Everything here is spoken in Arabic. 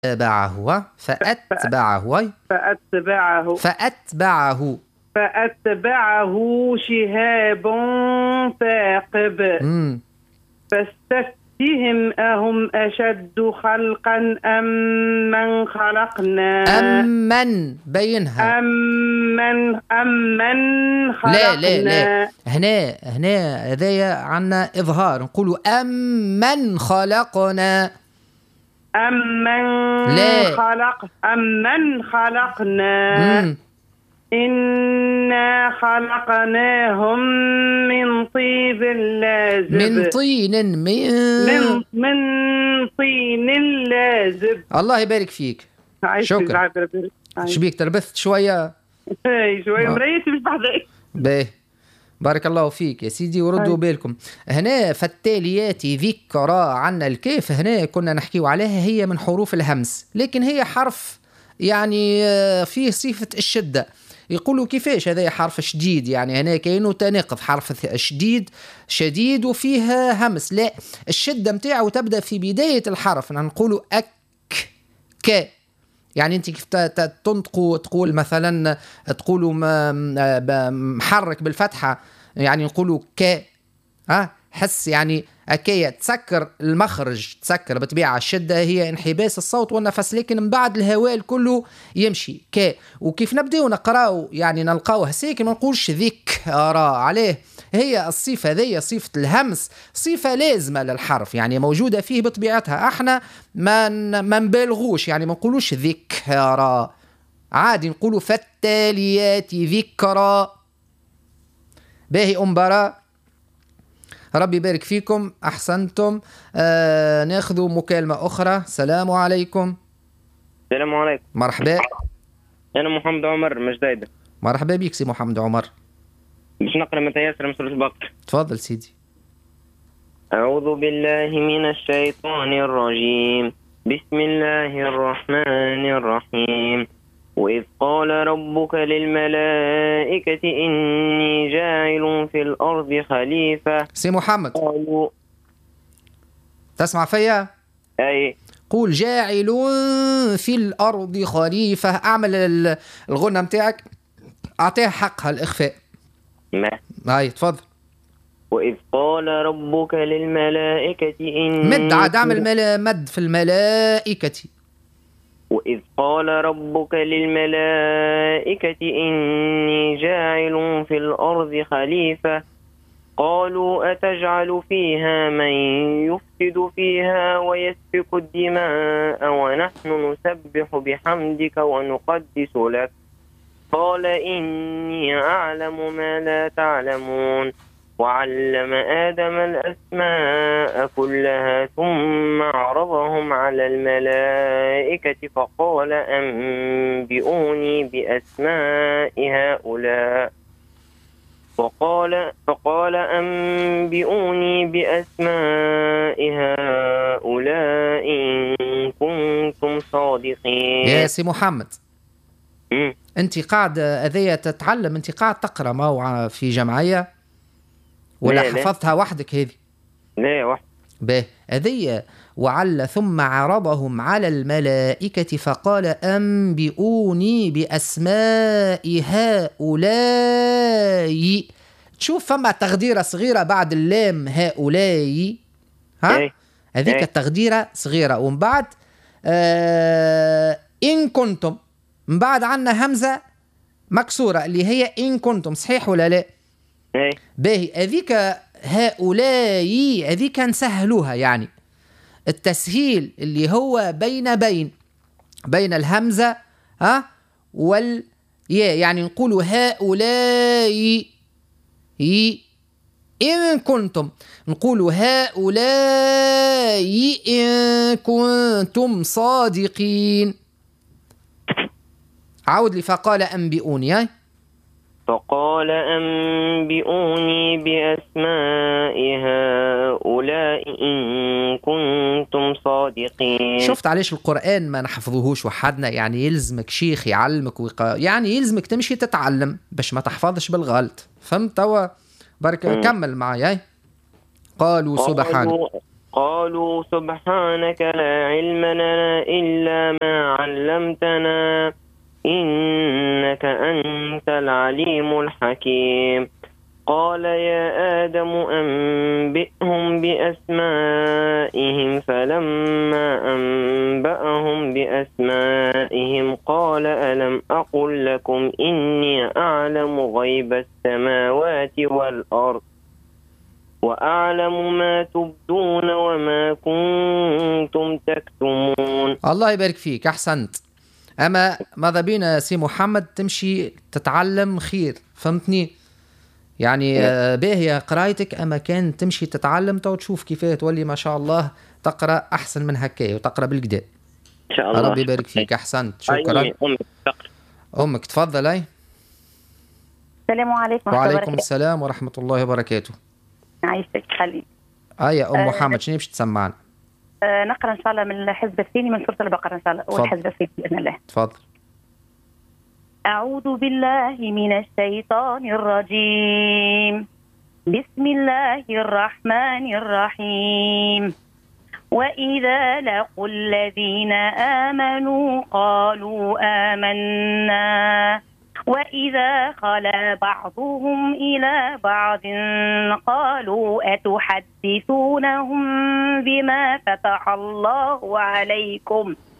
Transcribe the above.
فأتبعه شهاب ثاقب. فاستفتهم أهم أشد خلقا أم من خلقنا. أمن بينها. أمن خلقنا. لا هنا هذايا عنا إظهار، نقولوا أمن خلقنا. أمن خلقنا. إنا خلقناهم من طيب لازب. من طين لازب. الله يبارك فيك. شكرا. شبيك تربثت شوية؟ شوية مريتي مش بحذاك. بارك الله فيك يا سيدي. وردوا بالكم هنا فالتاليات ذكرى عنا الكاف، هنا كنا نحكيو عليها، هي من حروف الهمس، لكن هي حرف يعني فيه صفة الشدة. يقولوا كيفاش هذا حرف شديد، يعني هنا كأنه تناقض، حرف شديد وفيها همس. لا، الشدة متاعه تبدأ في بداية الحرف، نقولوا ك، يعني انت كيف تنطقوا تقول مثلا تقولوا محرك بالفتحة، يعني نقولوا ك، حس يعني أكية تسكر المخرج، تسكر بطبيعة. الشدة هي انحباس الصوت والنفس، لكن من بعد الهواء كله يمشي ك. وكيف نبدأ نقرأه يعني نلقاوه هسيك، ما نقولش ذكرى عليه. هي الصفة ذي صفة الهمس، صفة لازمة للحرف، يعني موجودة فيه بطبيعتها. احنا ما نبالغوش، يعني ما نقولوش ذكرى، عادي نقولوا فالتاليات ذكرى. باهي أمبراء، ربي يبارك فيكم، أحسنتم. ناخذ مكالمة أخرى. السلام عليكم. السلام عليكم. مرحبا. أنا محمد عمر مجديدة. مرحبا بك سي محمد عمر. باش نقرأ متى ياسر من سورة البقرة. تفضل سيدي. أعوذ بالله من الشيطان الرجيم. بسم الله الرحمن الرحيم. وإذ قال ربك للملائكة إني جاعل في الأرض خليفة. سي محمد تسمع فيا؟ أي. قول جاعل في الأرض خليفة. أعمل الغنة متاعك، أعطيها حقها الإخفاء. ما هاي تفضل. وإذ قال ربك للملائكة إني مد، عاد أعمل مد في الملائكة. وإذ قال ربك للملائكة إني جاعل في الأرض خليفة. قالوا أتجعل فيها من يفسد فيها ويسفك الدماء ونحن نسبح بحمدك ونقدس لك. قال إني أعلم ما لا تعلمون. وعلم آدم الأسماء كلها ثم عرضهم على الملائكة فقال أنبئوني بأسماء هؤلاء. فقال أنبئوني بأسماء هؤلاء إن كنتم صادقين. يا سي محمد، أنت قاعد أذية تتعلم، أنت قاعد تقرأ ما في جمعية ولا حفظتها وحدك هذه؟ لا وحدك. به أذية. وعل ثم عرضهم على الملائكة فقال أنبئوني بأسماء هؤلاء. تشوف فما تغديرة صغيرة بعد اللام هؤلاء، هذيك التغديرة صغيرة. ومن بعد إن كنتم، من بعد عنا همزة مكسورة اللي هي إن كنتم، صحيح ولا لا؟ باهي. أذيك هؤلاء أذيك نسهلوها، يعني التسهيل اللي هو بين الهمزة والياء، يعني نقولوا هؤلاء إن كنتم، نقولوا هؤلاء إن كنتم صادقين. عود لي. فقال أنبئوني. فقال أنبئوني بأسماء هؤلاء إن كنتم صادقين. شفت علاش القرآن ما نحفظوهوش وحدنا؟ يعني يلزمك شيخ يعلمك يعني يلزمك تمشي تتعلم باش ما تحفظش بالغلط. فهمت توا؟ برك كمل معايا. قالوا قالوا سبحانك لا علم لنا إلا ما علمتنا إنك أنت العليم الحكيم. قال يا آدم أنبئهم بأسمائهم فلما أنبأهم بأسمائهم قال ألم أقل لكم إني أعلم غيب السماوات والأرض وأعلم ما تبدون وما كنتم تكتمون. الله يبارك فيك، أحسنت. أما ماذا بينا سي محمد تمشي تتعلم خير، فهمتني؟ يعني باهية قرايتك، أما كان تمشي تتعلم تو تشوف كيف تولي ما شاء الله تقرأ أحسن من هكايا وتقرأ بالكدا إن شاء الله. ربي يبارك فيك، أحسنت، شكرا. أمك تفضل. أي السلام عليكم. وعليكم السلام ورحمة الله وبركاته. عايشك خليك. أم محمد شنو باش تسمعنا؟ نقرأ إن شاء الله من الحزب الثاني من سورة البقرة إن شاء الله، والحزب الثاني بإذن الله. تفضل. أعوذ بالله من الشيطان الرجيم. بسم الله الرحمن الرحيم. وإذا لقوا الذين آمنوا قالوا آمنا وإذا خلا بعضهم إلى بعض قالوا أتحدثونهم بما فتح الله عليكم